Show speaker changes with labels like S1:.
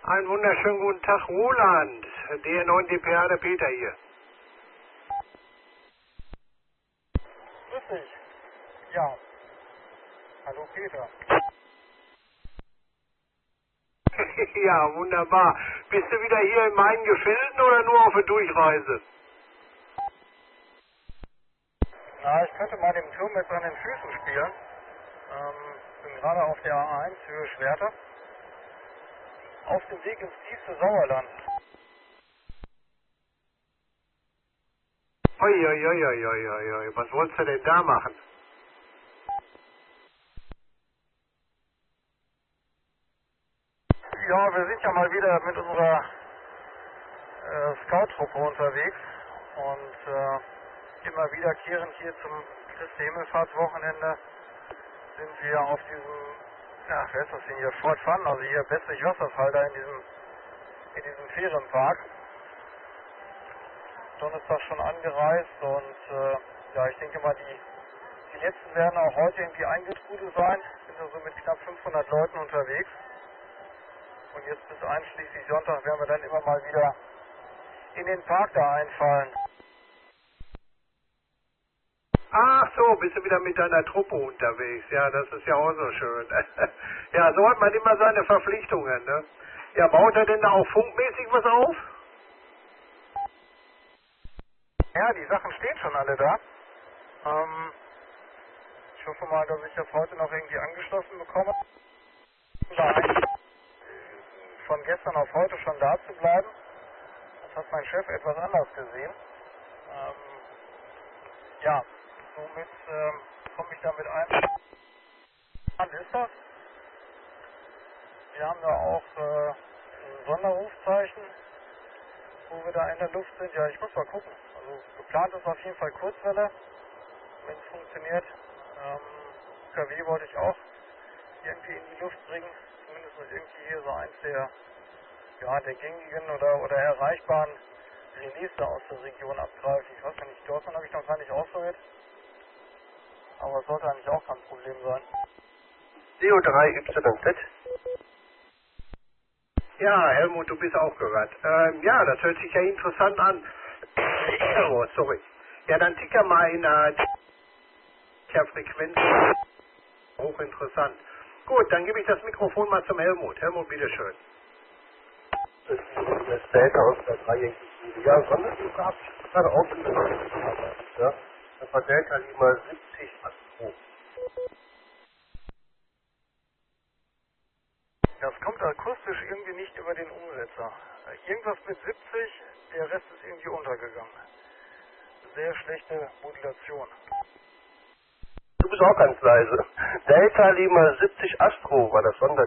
S1: Einen wunderschönen guten Tag, Roland. DR9 DPA, der Peter hier.
S2: Grüß dich. Ja. Hallo Peter.
S1: Ja, wunderbar. Bist du wieder hier in meinen Gefilden oder nur auf der Durchreise?
S2: Na, ich könnte mal den Turm mit an den Füßen spielen. Bin gerade auf der A1 Höhe Schwerte. Auf dem Weg ins tiefste Sauerland.
S1: Oi, was wolltest du denn da machen?
S2: Ja, wir sind ja mal wieder mit unserer Scout-Truppe unterwegs und immer wiederkehrend hier zum Christi Himmelfahrtswochenende sind wir auf diesem, ja, wer ist das denn hier, Fort Fun, also hier Betzig Wasserfall da in diesem Ferienpark. Donnerstag schon angereist und ja, ich denke mal, die letzten werden auch heute irgendwie eingetrudelt sein. Sind ja so mit knapp 500 Leuten unterwegs. Und jetzt bis einschließlich Sonntag werden wir dann immer mal wieder in den Park da einfallen.
S1: Ach so, bist du wieder mit deiner Truppe unterwegs. Ja, das ist ja auch so schön. Ja, so hat man immer seine Verpflichtungen, ne? Ja, baut er denn da auch funkmäßig was auf?
S2: Ja, die Sachen stehen schon alle da. Ich hoffe mal, dass ich das heute noch irgendwie angeschlossen bekomme. Da von gestern auf heute schon da zu bleiben. Das hat mein Chef etwas anders gesehen. Ja, somit komme ich da mit ein. Wann ist das? Wir haben da auch ein Sonderrufzeichen, wo wir da in der Luft sind. Ja, ich muss mal gucken. Also geplant ist auf jeden Fall Kurzwelle, wenn es funktioniert. KW wollte ich auch irgendwie in die Luft bringen. Zumindest irgendwie hier so eins der gängigen oder erreichbaren Relais da aus der Region abgreifen. Ich weiß ja nicht, Deutschland habe ich noch gar nicht ausprobiert. Aber es sollte eigentlich auch kein Problem sein.
S3: CO3YZ.
S1: Ja, Helmut, du bist auch gehört. Ja, das hört sich ja interessant an. Oh, sorry. Ja, dann ticker mal in der Frequenz. Hochinteressant. Gut, dann gebe ich das Mikrofon mal zum Helmut. Helmut, bitteschön.
S3: Das ist das Delta aus der dreieckigen Linie. Ja, Sondersuche habe ich gerade aufgenommen. Ja, das war Delta Lima 70 Astro.
S2: Das kommt akustisch irgendwie nicht über den Umsetzer. Irgendwas mit 70, der Rest ist irgendwie untergegangen. Sehr schlechte Modulation.
S3: Du bist auch ganz leise. Delta Lima 70 Astro war das Sonder.